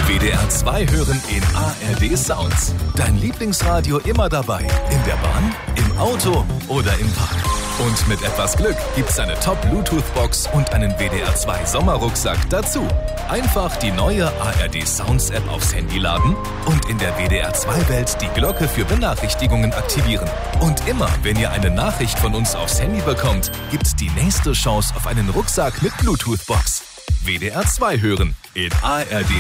WDR 2 hören in ARD Sounds. Dein Lieblingsradio immer dabei. In der Bahn, im Auto oder im Park. Und mit etwas Glück gibt's eine Top-Bluetooth-Box und einen WDR 2 Sommerrucksack dazu. Einfach die neue ARD Sounds App aufs Handy laden und in der WDR 2 Welt die Glocke für Benachrichtigungen aktivieren. Und immer, wenn ihr eine Nachricht von uns aufs Handy bekommt, gibt's die nächste Chance auf einen Rucksack mit Bluetooth-Box. WDR 2 hören in ARD